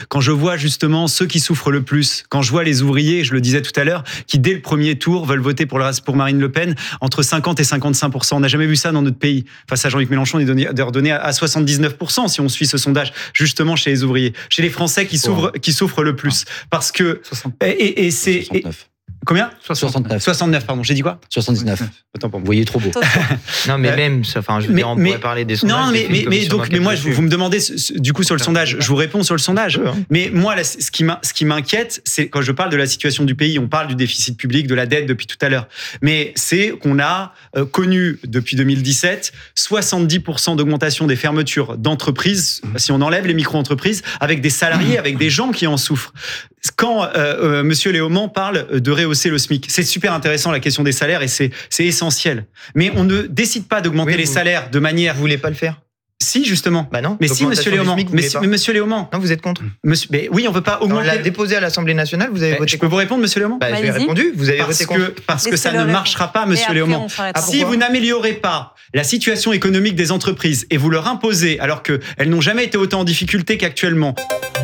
quand je vois justement ceux qui souffrent le plus, quand je vois les ouvriers, je le disais tout à l'heure, qui dès le premier tour veulent voter pour Marine Le Pen, entre 50 et 55%. On n'a jamais vu ça dans notre pays. Face à Jean-Luc Mélenchon, il est redonné à 79% si on suit ce sondage, justement chez les ouvriers, chez les Français qui souffrent le plus. Parce que... 60. Et c'est... 69. Combien ? 69, pardon. J'ai dit quoi ? 79. Autant pour moi. Vous voyez trop beau. Non, mais même, enfin, je veux dire, on pourrait parler des sondages. Non, mais moi, vous me demandez du coup sur le sondage. Je vous réponds sur le sondage. Mais moi, là, ce qui m'inquiète, c'est quand je parle de la situation du pays, on parle du déficit public, de la dette depuis tout à l'heure. Mais c'est qu'on a connu depuis 2017 70% d'augmentation des fermetures d'entreprises, si on enlève les micro-entreprises, avec des salariés, avec des gens qui en souffrent. Quand Monsieur Léaumont parle de rehausser le SMIC, c'est super intéressant la question des salaires et c'est essentiel. Mais on ne décide pas d'augmenter les salaires de manière... Vous voulez pas le faire ? Si, justement. Bah non. Mais si, Monsieur Léaumont. Mais Monsieur Léaumont. Non, vous êtes contre. Mais oui, on veut pas augmenter. On l'a déposé à l'Assemblée nationale, vous avez voté. Je peux vous répondre, Monsieur Léaumont ? Bah, j'ai répondu, vous avez voté contre. Parce que ça ne marchera pas, Monsieur Léaumont. Si vous n'améliorez pas la situation économique des entreprises et vous leur imposez, alors qu'elles n'ont jamais été autant en difficulté qu'actuellement,